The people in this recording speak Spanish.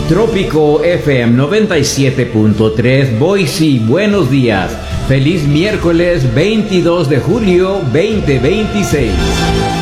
Trópico FM 97.3 Boise, buenos días. Feliz miércoles 22 de julio 2026.